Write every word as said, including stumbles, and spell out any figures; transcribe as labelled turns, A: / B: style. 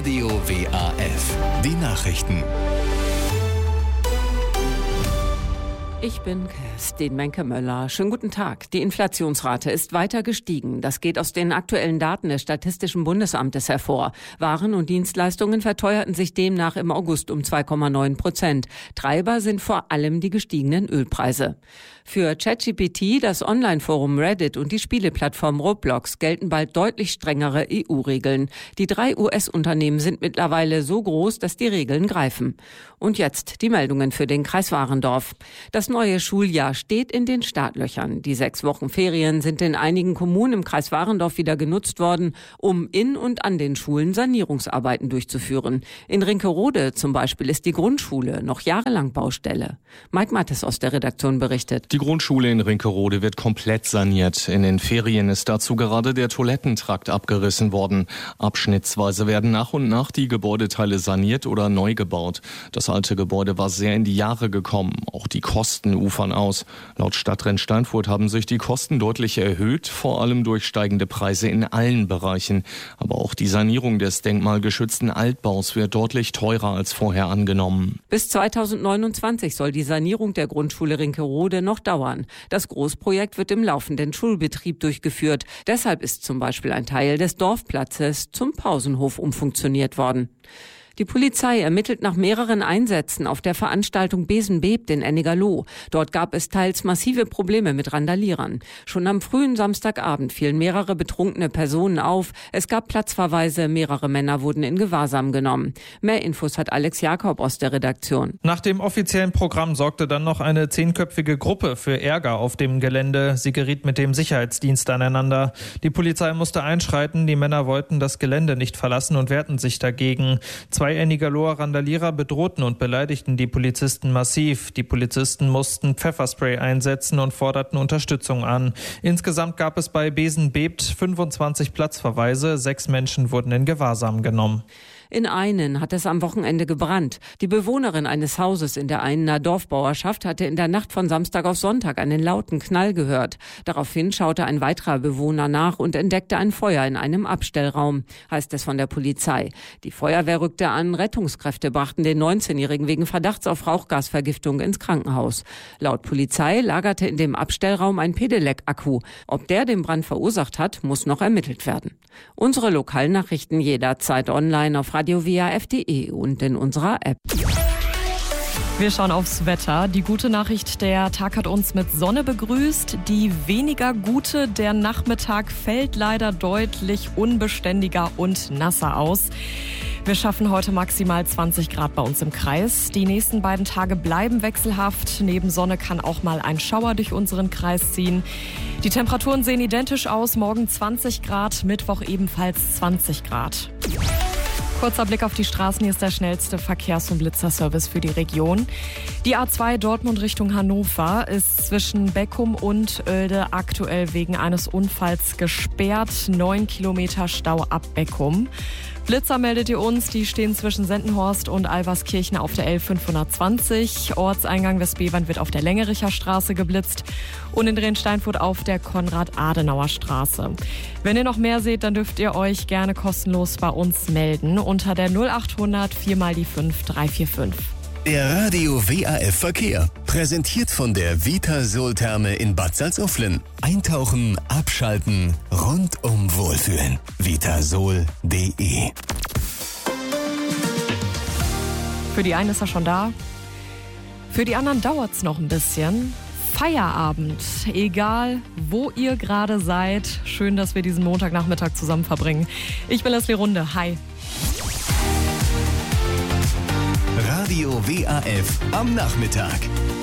A: Radio W A F. Die Nachrichten.
B: Ich bin Kerstin Menke-Möller. Schönen guten Tag. Die Inflationsrate ist weiter gestiegen. Das geht aus den aktuellen Daten des Statistischen Bundesamtes hervor. Waren und Dienstleistungen verteuerten sich demnach im August um zwei Komma neun Prozent. Treiber sind vor allem die gestiegenen Ölpreise. Für ChatGPT, das Online-Forum Reddit und die Spieleplattform Roblox gelten bald deutlich strengere E U-Regeln. Die drei U S-Unternehmen sind mittlerweile so groß, dass die Regeln greifen. Und jetzt die Meldungen für den Kreis Warendorf. Das neue Schuljahr steht in den Startlöchern. Die sechs Wochen Ferien sind in einigen Kommunen im Kreis Warendorf wieder genutzt worden, um in und an den Schulen Sanierungsarbeiten durchzuführen. In Rinkerode zum Beispiel ist die Grundschule noch jahrelang Baustelle. Mike Mattes aus der Redaktion berichtet.
C: Die Grundschule in Rinkerode wird komplett saniert. In den Ferien ist dazu gerade der Toilettentrakt abgerissen worden. Abschnittsweise werden nach und nach die Gebäudeteile saniert oder neu gebaut. Das alte Gebäude war sehr in die Jahre gekommen. Auch die Kosten ufern aus. Laut Stadtrennen Steinfurt haben sich die Kosten deutlich erhöht, vor allem durch steigende Preise in allen Bereichen. Aber auch die Sanierung des denkmalgeschützten Altbaus wird deutlich teurer als vorher angenommen.
B: Bis zweitausendneunundzwanzig soll die Sanierung der Grundschule Rinkerode noch dauern. Das Großprojekt wird im laufenden Schulbetrieb durchgeführt. Deshalb ist zum Beispiel ein Teil des Dorfplatzes zum Pausenhof umfunktioniert worden. Die Polizei ermittelt nach mehreren Einsätzen auf der Veranstaltung Besen bebt in Ennigerloh. Dort gab es teils massive Probleme mit Randalierern. Schon am frühen Samstagabend fielen mehrere betrunkene Personen auf. Es gab Platzverweise, mehrere Männer wurden in Gewahrsam genommen. Mehr Infos hat Alex Jakob aus der Redaktion.
D: Nach dem offiziellen Programm sorgte dann noch eine zehnköpfige Gruppe für Ärger auf dem Gelände. Sie geriet mit dem Sicherheitsdienst aneinander. Die Polizei musste einschreiten. Die Männer wollten das Gelände nicht verlassen und wehrten sich dagegen. Zwei Ennigerloher Randalierer bedrohten und beleidigten die Polizisten massiv. Die Polizisten mussten Pfefferspray einsetzen und forderten Unterstützung an. Insgesamt gab es bei Besen bebt fünfundzwanzig Platzverweise. Sechs Menschen wurden in Gewahrsam genommen.
B: In Einen hat es am Wochenende gebrannt. Die Bewohnerin eines Hauses in der Einener Dorfbauerschaft hatte in der Nacht von Samstag auf Sonntag einen lauten Knall gehört. Daraufhin schaute ein weiterer Bewohner nach und entdeckte ein Feuer in einem Abstellraum, heißt es von der Polizei. Die Feuerwehr rückte an, Rettungskräfte brachten den neunzehnjährigen wegen Verdachts auf Rauchgasvergiftung ins Krankenhaus. Laut Polizei lagerte in dem Abstellraum ein Pedelec-Akku. Ob der den Brand verursacht hat, muss noch ermittelt werden. Unsere Lokalnachrichten jederzeit online auf radio w a f punkt de und in unserer App.
E: Wir schauen aufs Wetter. Die gute Nachricht, der Tag hat uns mit Sonne begrüßt. Die weniger gute, der Nachmittag fällt leider deutlich unbeständiger und nasser aus. Wir schaffen heute maximal zwanzig Grad bei uns im Kreis. Die nächsten beiden Tage bleiben wechselhaft. Neben Sonne kann auch mal ein Schauer durch unseren Kreis ziehen. Die Temperaturen sehen identisch aus. Morgen zwanzig Grad, Mittwoch ebenfalls zwanzig Grad. Kurzer Blick auf die Straßen. Hier ist der schnellste Verkehrs- und Blitzerservice für die Region. Die A zwei Dortmund Richtung Hannover ist zwischen Beckum und Oelde aktuell wegen eines Unfalls gesperrt. Neun Kilometer Stau ab Beckum. Blitzer meldet ihr uns, die stehen zwischen Sendenhorst und Alverskirchen auf der L fünfhundertzwanzig. Ortseingang Westbevern wird auf der Längericher Straße geblitzt und in Drensteinfurt auf der Konrad-Adenauer-Straße. Wenn ihr noch mehr seht, dann dürft ihr euch gerne kostenlos bei uns melden unter der null achthundert vier mal die fünf drei vier fünf.
A: Der Radio W A F Verkehr. Präsentiert von der Vitasol-Therme in Bad Salzuflen. Eintauchen, abschalten, rundum wohlfühlen. vitasol punkt de.
E: Für die einen ist er schon da. Für die anderen dauert es noch ein bisschen. Feierabend. Egal, wo ihr gerade seid. Schön, dass wir diesen Montagnachmittag zusammen verbringen. Ich bin Leslie Runde. Hi.
A: Radio W A F am Nachmittag.